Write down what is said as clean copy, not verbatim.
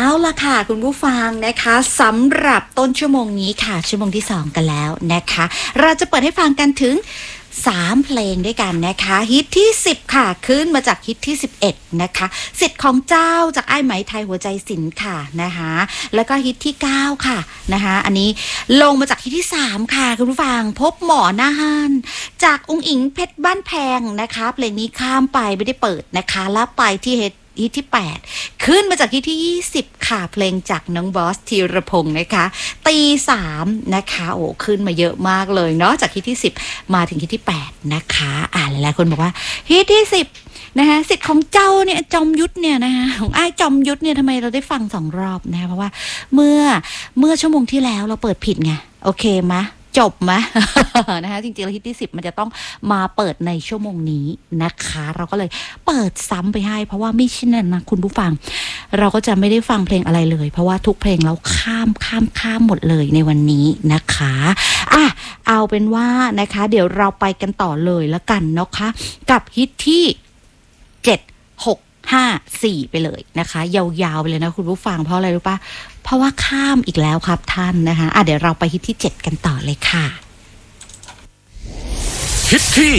ล่ะค่ะคุณผู้ฟังนะคะสำหรับต้นชั่วโมงนี้ค่ะชั่วโมงที่2กันแล้วนะคะเราจะเปิดให้ฟังกันถึง3เพลงด้วยกันนะคะฮิตที่10ค่ะขึ้นมาจากฮิตที่11นะคะสิทธิ์ของเจ้าจากอ้ายไหมไทยหัวใจศิลป์ค่ะนะคะแล้วก็ฮิตที่9ค่ะนะคะอันนี้ลงมาจากฮิตที่3ค่ะคุณผู้ฟังพบหมอหน้าห้านจากองค์อิงเพชรบ้านแพงนะคะเพลงนี้ข้ามไปไม่ได้เปิดนะคะแล้วไปที่ฮิตที่8ขึ้นมาจากฮิตที่20ค่ะเพลงจากน้องบอสธีรพงศ์นะคะตี3นะคะโอ้ขึ้นมาเยอะมากเลยเนาะจากฮิตที่10มาถึงฮิตที่8นะคะหลายๆคนบอกว่าฮิตที่10นะคะสิทธิ์ของเจ้าเนี่ยจอมยุทธเนี่ยนะคะของอ้ายจอมยุทธเนี่ยทำไมเราได้ฟัง2รอบนะคะเพราะว่าเมื่อชั่วโมงที่แล้วเราเปิดผิดไงโอเคมะจบไหม นะคะจริงๆแล้วฮิตที่10มันจะต้องมาเปิดในชั่วโมงนี้นะคะเราก็เลยเปิดซ้ำไปให้เพราะว่าไม่เช่นนั้นนะคุณผู้ฟังเราก็จะไม่ได้ฟังเพลงอะไรเลยเพราะว่าทุกเพลงเราข้ามหมดเลยในวันนี้นะคะเอาเป็นว่านะคะเดี๋ยวเราไปกันต่อเลยแล้วกันนะคะกับฮิตที่7 6 5 4ไปเลยนะคะยาวๆไปเลยนะคุณผู้ฟังเพราะอะไรรู้ปะเพราะว่าข้ามอีกแล้วครับท่านนะคะเดี๋ยวเราไปฮิตที่7กันต่อเลยค่ะฮิตที่